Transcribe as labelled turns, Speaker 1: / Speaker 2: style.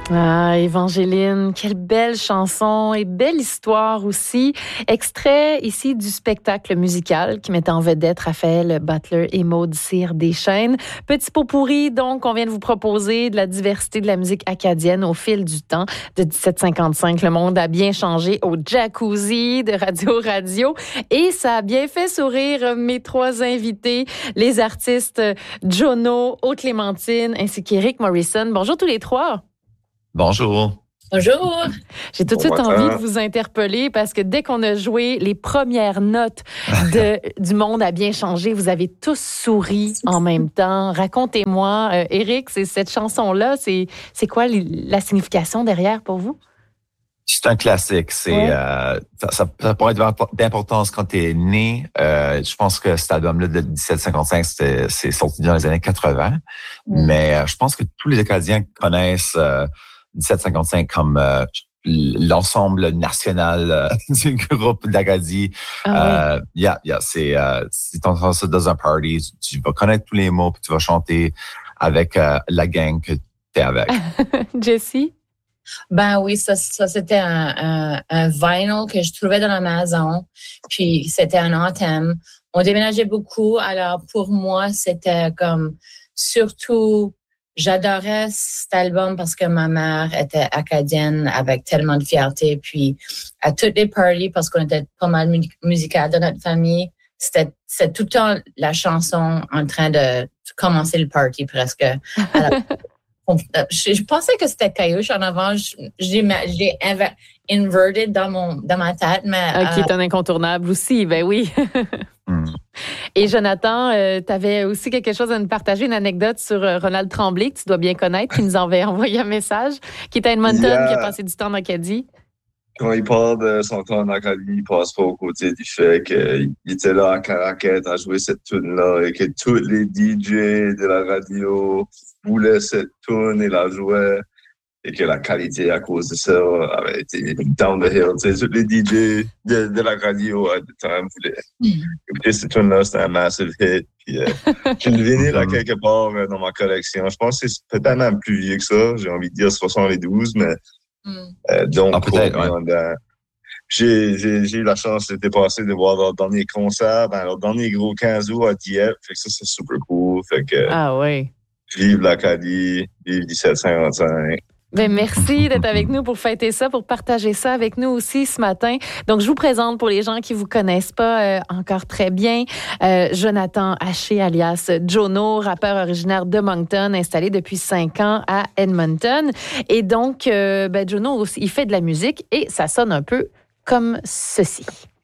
Speaker 1: Ah, Évangeline, quelle belle chanson et belle histoire aussi. Extrait ici du spectacle musical qui met en vedette Raphaël Butler et Maud Cyr-Deschênes. Petit pot pourri, donc, on vient de vous proposer de la diversité de la musique acadienne au fil du temps. De 1755, le monde a bien changé au jacuzzi de Radio Radio et ça a bien fait sourire mes trois invités, les artistes Jono, Aude-Clémentine ainsi qu'Éric Morrison. Bonjour tous les trois.
Speaker 2: Bonjour.
Speaker 3: Bonjour.
Speaker 1: J'ai tout de suite envie de vous interpeller parce que dès qu'on a joué les premières notes du monde a bien changé, vous avez tous souri en même temps. Racontez-moi, Éric, cette chanson-là, c'est quoi la signification derrière pour vous?
Speaker 2: C'est un classique. Ça pourrait être d'importance quand tu es né. Je pense que cet album-là de 1755, c'est sorti dans les années 80. Mais je pense que tous les Acadiens connaissent 1755 comme l'ensemble national du groupe d'Acadie. Si tu entends ça dans un party, tu vas connaître tous les mots puis tu vas chanter avec la gang que tu es avec.
Speaker 1: Jessie?
Speaker 3: Ben oui, ça c'était un vinyl que je trouvais dans la maison. Puis c'était un anthem. On déménageait beaucoup. Alors pour moi, c'était comme surtout... J'adorais cet album parce que ma mère était acadienne avec tellement de fierté. Puis à toutes les parties, parce qu'on était pas mal musical dans notre famille, c'était tout le temps la chanson en train de commencer le party presque. Alors, je pensais que c'était Caillouche en avant. J'ai inverted dans ma tête. Mais,
Speaker 1: qui est un incontournable aussi, ben oui. Et Jonathan, tu avais aussi quelque chose à nous partager, une anecdote sur Ronald Tremblay, que tu dois bien connaître, qui nous avait envoyé un message, qui est à Edmonton, qui a passé du temps en Acadie.
Speaker 4: Quand il parle de son temps en Acadie, il passe pas au côté du fait qu'il était là à Caraquette à jouer cette tune-là et que tous les DJ de la radio voulaient cette tune et la jouaient. Et que la qualité, à cause de ça, avait été down the hill. Tu sais, tous les DJ de la radio à the time voulaient écouter cette tune-là. C'était un massive hit. Puis, j'ai le vinyle à quelque part dans ma collection. Je pense que c'est peut-être même plus vieux que ça. J'ai envie de dire 72, mais donc, peut-être, j'ai eu la chance de dépasser de voir leur dernier concert, leur dernier gros 15 août à Dieppe. Fait que ça, c'est super cool. Fait que, vive l'Acadie, vive 1755.
Speaker 1: Ben merci d'être avec nous pour fêter ça, pour partager ça avec nous aussi ce matin. Donc, je vous présente pour les gens qui vous connaissent pas encore très bien, Jonathan Haché, alias Jono, rappeur originaire de Moncton, installé depuis 5 ans à Edmonton. Et donc, Jono aussi, il fait de la musique et ça sonne un peu comme ceci.